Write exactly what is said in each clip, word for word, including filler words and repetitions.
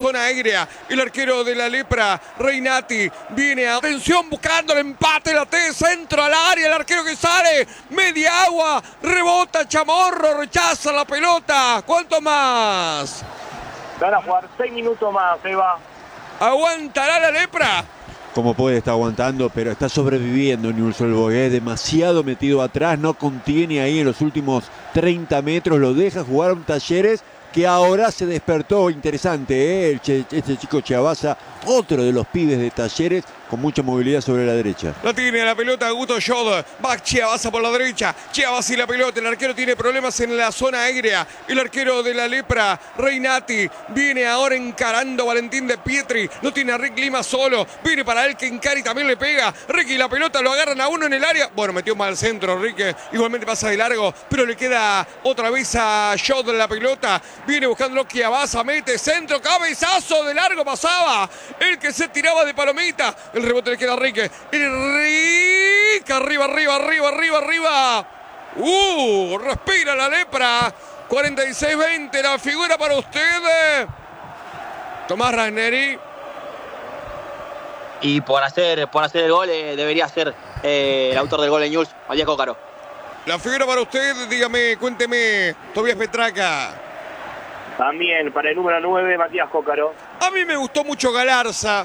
zona aérea. El arquero de la Lepra, Reinati, viene a atención buscando el empate, la T, centro al área, el arquero que sale, media agua, rebota Chamorro, rechaza la pelota. ¿Cuánto más? Van a jugar seis minutos más, Eva. ¿Aguantará la Lepra? Como puede, está aguantando, pero está sobreviviendo Newell's Old Boys, es demasiado metido atrás, no contiene ahí en los últimos treinta metros, lo deja jugar a un Talleres que ahora se despertó. Interesante, ¿eh? El che, este chico Chiabaza, otro de los pibes de Talleres, con mucha movilidad sobre la derecha. La tiene la pelota Augusto Schott, va Chiabaza por la derecha, Chiabaza y la pelota, el arquero tiene problemas en la zona aérea, el arquero de la Lepra, Reinati, viene ahora encarando a Valentín de Pietri, no tiene a Rick Lima solo, viene para él que encari también le pega, Ricky la pelota, lo agarran a uno en el área, bueno, metió mal centro, Ricky igualmente pasa de largo, pero le queda otra vez a Schott la pelota, viene buscando Chiabaza, mete centro, cabezazo de largo pasaba, el que se tiraba de palomita. El rebote le queda a Rique. Rique. Arriba, arriba, arriba, arriba, arriba. Uh, respira la Lepra. cuarenta y seis veinte. La figura para usted. Tomás Ragneri. Y por hacer, por hacer el gol eh, debería ser eh, el autor del gol de Newell's, Matías Cócaro. La figura para usted, dígame, cuénteme, Tobias Petraca. También para el número nueve, Matías Cócaro. A mí me gustó mucho Galarza,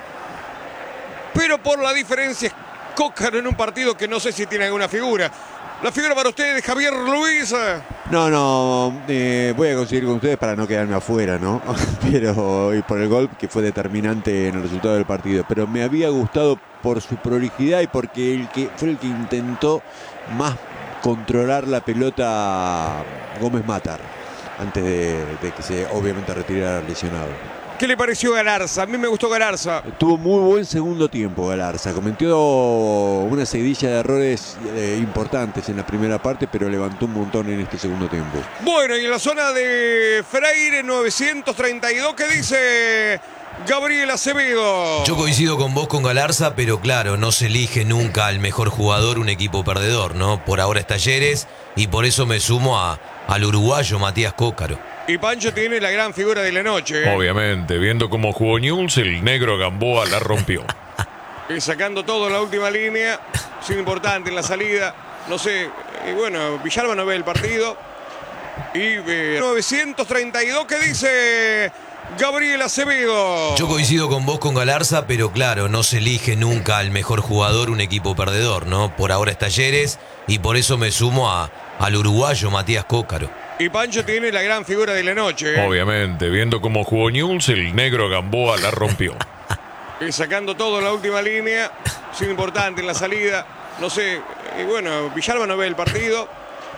pero por la diferencia, Cócaro en un partido que no sé si tiene alguna figura. La figura para ustedes, Javier Luis. No, no, eh, voy a conseguir con ustedes para no quedarme afuera, ¿no? Pero, y por el gol que fue determinante en el resultado del partido. Pero me había gustado por su prolijidad y porque el que fue el que intentó más controlar la pelota Gómez Matar, antes de, de que se obviamente retirara lesionado. ¿Qué le pareció Galarza? A mí me gustó Galarza. Tuvo muy buen segundo tiempo Galarza. Cometió una seguidilla de errores eh, importantes en la primera parte, pero levantó un montón en este segundo tiempo. Bueno, y en la zona de Freire novecientos treinta y dos, ¿qué dice Gabriel Acevedo? Yo coincido con vos con Galarza, pero claro, no se elige nunca al mejor jugador un equipo perdedor, ¿no? Por ahora es Talleres y por eso me sumo a, al uruguayo Matías Cócaro. Y Pancho tiene la gran figura de la noche, ¿eh? Obviamente, viendo cómo jugó Newell's, el negro Gamboa la rompió. Y sacando todo en la última línea, sin importante en la salida. No sé, y bueno, Villalba no ve el partido. Y eh, novecientos treinta y dos, ¿qué dice Gabriel Acevedo? Yo coincido con vos con Galarza, pero claro, no se elige nunca al mejor jugador un equipo perdedor, ¿no? Por ahora es Talleres y por eso me sumo a, al uruguayo Matías Cócaro. Y Pancho tiene la gran figura de la noche, ¿eh? Obviamente, viendo cómo jugó Newell's, el negro Gamboa la rompió. Y sacando todo en la última línea, sin importante en la salida. No sé, y bueno, Villalba no ve el partido.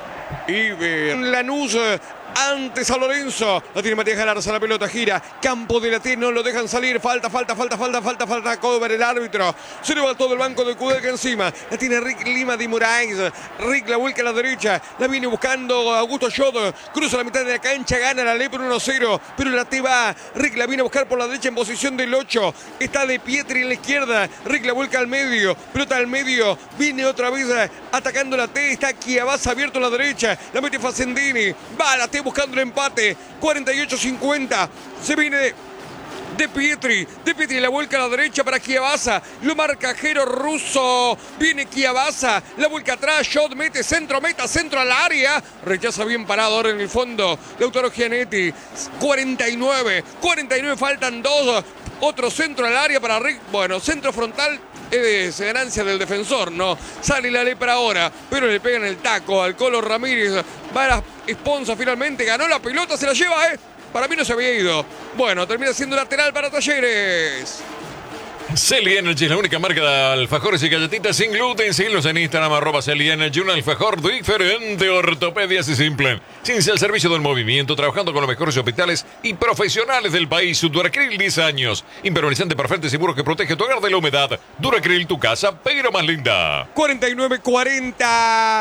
Y eh, Lanús ante San Lorenzo. La tiene Matías Galarza, la pelota gira. Campo de la T, no lo dejan salir. Falta, falta, falta, falta, falta, falta. Cobra el árbitro. Se le va todo el banco de Kudelka encima. La tiene Rick Lima de Moraes. Rick la vuelca a la derecha. La viene buscando Augusto Schott. Cruza la mitad de la cancha. Gana la Lepra uno cero. Pero la T va. Rick la viene a buscar por la derecha en posición del ocho. Está de Pietri en la izquierda. Rick la vuelca al medio. Pelota al medio. Viene otra vez atacando la T. Está Chiabaza abierto a la derecha. La mete Facendini. Va la T buscando el empate. cuarenta y ocho cincuenta. Se viene de, de Pietri. De Pietri la vuelca a la derecha para Chiabaza. Lo marca Jero Russo. Viene Chiabaza. La vuelca atrás. Schott mete centro. Meta centro al área. Rechaza bien parado ahora en el fondo. Lautaro Gianetti. cuarenta y nueve. cuarenta y nueve. Faltan dos. Otro centro al área para Rick. Bueno, centro frontal. Es ganancia del defensor, ¿no? Sale la Lepra ahora, pero le pegan el taco al Colo Ramírez. Va a la Esponza finalmente, ganó la pelota, se la lleva, ¿eh? Para mí no se había ido. Bueno, termina siendo lateral para Talleres. Celi Energy, la única marca de alfajores y galletitas sin gluten. Síguenos en Instagram, arroba Celi Energy, un alfajor diferente, ortopedias y simple. Ciencia al servicio del movimiento, trabajando con los mejores hospitales y profesionales del país. Duracril, diez años. Impermeabilizante perfecto y seguro que protege tu hogar de la humedad. Duracril, tu casa, pero más linda. cuarenta y nueve cuarenta.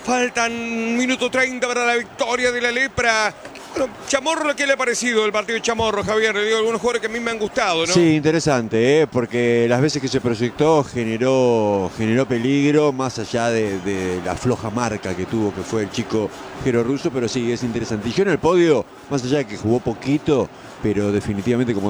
Faltan minuto treinta para la victoria de la Lepra. Bueno, Chamorro, ¿qué le ha parecido el partido de Chamorro, Javier? Le digo algunos jugadores que a mí me han gustado, ¿no? Sí, interesante, ¿eh? Porque las veces que se proyectó generó, generó peligro, más allá de, de la floja marca que tuvo, que fue el chico Jero Russo, pero sí, es interesante. Y yo en el podio, más allá de que jugó poquito, pero definitivamente como